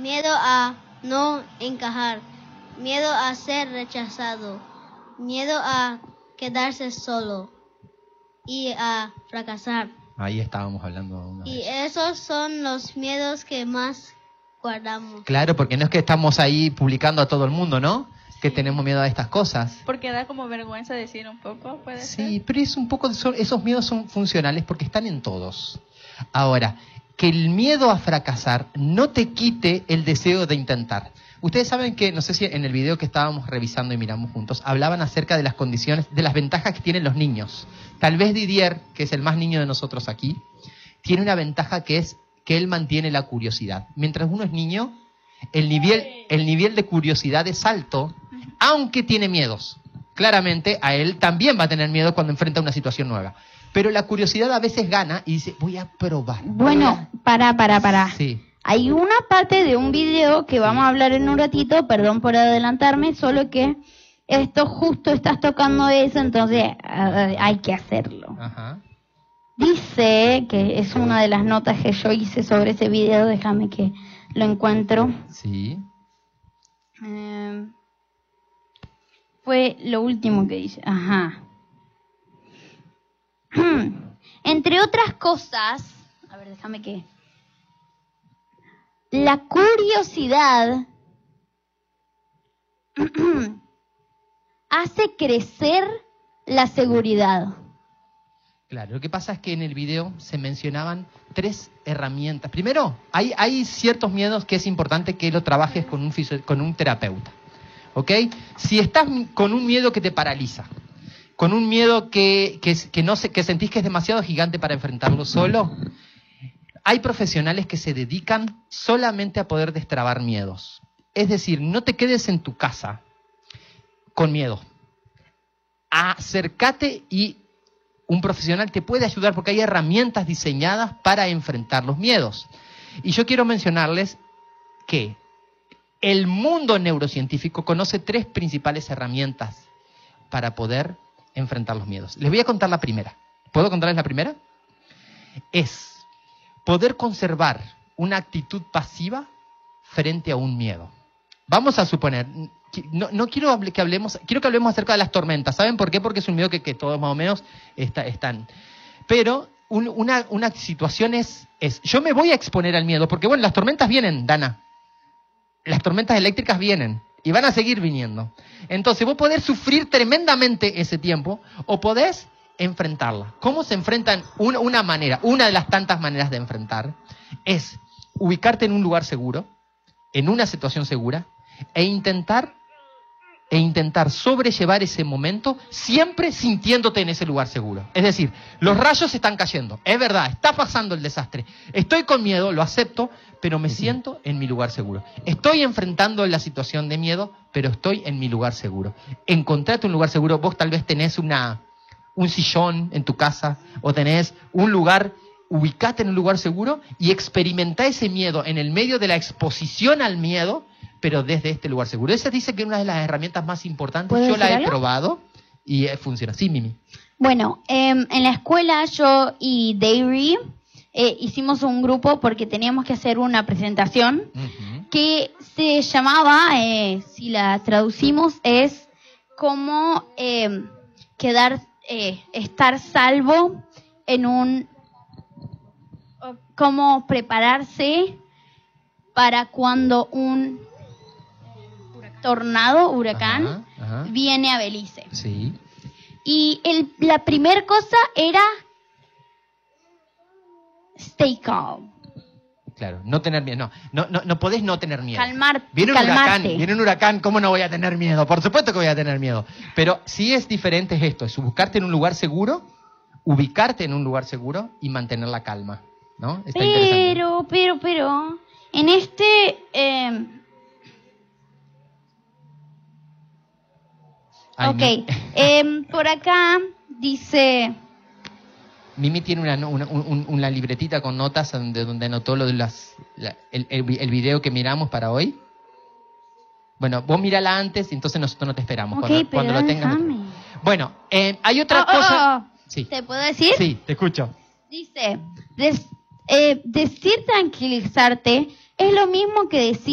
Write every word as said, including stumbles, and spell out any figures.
miedo a no encajar, miedo a ser rechazado, miedo a quedarse solo y a fracasar. Ahí estábamos hablando una Y vez. esos son los miedos que más guardamos. Claro, porque no es que estamos ahí publicando a todo el mundo, ¿no? Que tenemos miedo a estas cosas. Porque da como vergüenza decir un poco, puede ser. Sí, pero es un poco, son- esos miedos son funcionales porque están en todos. Ahora, que el miedo a fracasar no te quite el deseo de intentar. Ustedes saben que, no sé si en el video que estábamos revisando y miramos juntos, hablaban acerca de las condiciones, de las ventajas que tienen los niños. Tal vez Didier, que es el más niño de nosotros aquí, tiene una ventaja que es que él mantiene la curiosidad. Mientras uno es niño, el nivel, el nivel de curiosidad es alto, aunque tiene miedos. Claramente, a él también va a tener miedo cuando enfrenta una situación nueva. Pero la curiosidad a veces gana y dice, voy a probar. Bueno, para, para, para. Sí. Hay una parte de un video que vamos a hablar en un ratito, perdón por adelantarme, solo que esto justo estás tocando eso, entonces uh, hay que hacerlo. Ajá. Dice, que es una de las notas que yo hice sobre ese video, déjame que lo encuentro. Sí. Eh, fue lo último que dice. Ajá. Entre otras cosas, a ver, déjame que... La curiosidad hace crecer la seguridad. Claro, lo que pasa es que en el video se mencionaban tres herramientas. Primero, hay, hay ciertos miedos que es importante que lo trabajes con un, fisio- con un terapeuta. ¿Ok? Si estás con un miedo que te paraliza, con un miedo que, que, que, no se, que sentís que es demasiado gigante para enfrentarlo solo, hay profesionales que se dedican solamente a poder destrabar miedos. Es decir, no te quedes en tu casa con miedo. Acércate y un profesional te puede ayudar porque hay herramientas diseñadas para enfrentar los miedos. Y yo quiero mencionarles que el mundo neurocientífico conoce tres principales herramientas para poder enfrentar los miedos. Les voy a contar la primera. ¿Puedo contarles la primera? Es poder conservar una actitud pasiva frente a un miedo. Vamos a suponer, no, no quiero hable, que hablemos, quiero que hablemos acerca de las tormentas. ¿Saben por qué? Porque es un miedo que, que todos más o menos está, están. Pero un, una, una situación es, es, yo me voy a exponer al miedo, porque bueno, las tormentas vienen, Dana. Las tormentas eléctricas vienen y van a seguir viniendo. Entonces vos podés sufrir tremendamente ese tiempo o podés enfrentarla. ¿Cómo se enfrentan? Una, una manera, una de las tantas maneras de enfrentar es ubicarte en un lugar seguro, en una situación segura, e intentar, e intentar sobrellevar ese momento siempre sintiéndote en ese lugar seguro. Es decir, los rayos están cayendo, es verdad, está pasando el desastre, estoy con miedo, lo acepto, pero me siento en mi lugar seguro. Estoy enfrentando la situación de miedo, pero estoy en mi lugar seguro. Encontrate un lugar seguro. Vos tal vez tenés una... un sillón en tu casa o tenés un lugar, ubicate en un lugar seguro y experimenta ese miedo en el medio de la exposición al miedo, pero desde este lugar seguro. Esa dice que es una de las herramientas más importantes. Yo la he algo? probado y eh, funciona. Sí, Mimi. Bueno, eh, en la escuela yo y Dairy eh, hicimos un grupo porque teníamos que hacer una presentación Uh-huh. que se llamaba, eh, si la traducimos, es cómo eh, quedar, eh, estar salvo en un, o cómo prepararse para cuando un tornado, huracán, Ajá, ajá. viene a Belice. Sí. Y el, la primera cosa era stay calm. Claro, no tener miedo. No, no, no, no podés no tener miedo. Calmar, Viene un calmarte. huracán, viene un huracán, ¿cómo no voy a tener miedo? Por supuesto que voy a tener miedo. Pero sí es diferente es esto, es buscarte en un lugar seguro, ubicarte en un lugar seguro y mantener la calma, ¿no? Está interesante. Pero, pero, pero, en este... Eh, Ay, ok, Mi- em, por acá dice... Mimi tiene una, una, un- una libretita con notas donde, donde anotó lo de las, la- el, el, el video que miramos para hoy. Bueno, vos mírala antes y entonces nosotros no te esperamos. Ok, cuando, pero cuando lo tengas. déjame. Bueno, eh, hay otra Oh, oh, cosa. oh, oh. Sí, ¿Te puedo decir? sí, te escucho. Dice, des- eh, decir tranquilizarte es lo mismo que decir